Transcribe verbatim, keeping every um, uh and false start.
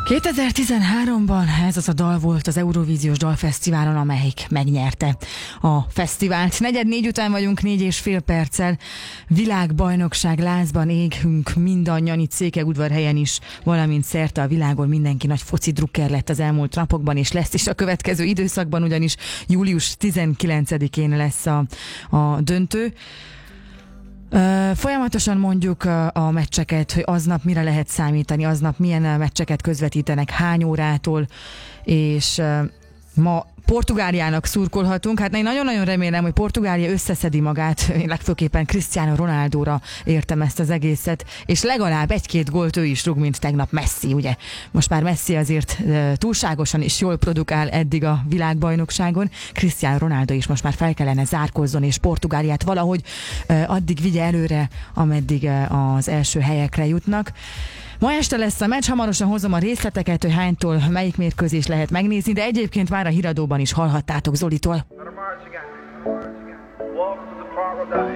kétezer-tizenháromban ez az a dal volt az Eurovíziós Dalfesztiválon, amelyik megnyerte a fesztivált. Negyed négy után vagyunk, négy és fél perccel. Világbajnokság lázban égünk mindannyian, itt Székelyudvarhelyen is, valamint szerte a világon. Mindenki nagy foci drukker lett az elmúlt napokban, és lesz is a következő időszakban, ugyanis július tizenkilencedikén lesz a, a döntő. Uh, folyamatosan mondjuk uh, a meccseket, hogy aznap mire lehet számítani, aznap milyen uh, meccseket közvetítenek, hány órától, és uh, ma Portugáliának szurkolhatunk. Hát én nagyon-nagyon remélem, hogy Portugália összeszedi magát, én legfőképpen Cristiano Ronaldóra értem ezt az egészet, és legalább egy-két gólt ő is rúg, mint tegnap Messi, ugye. Most már Messi azért uh, túlságosan is jól produkál eddig a világbajnokságon. Cristiano Ronaldo is most már fel kellene zárkozzon, és Portugáliát valahogy uh, addig vigye előre, ameddig uh, az első helyekre jutnak. Ma este lesz a meccs, hamarosan hozom a részleteket, hogy hánytól melyik mérkőzés lehet megnézni, de egyébként már a híradóban is hallhattátok Zolitól.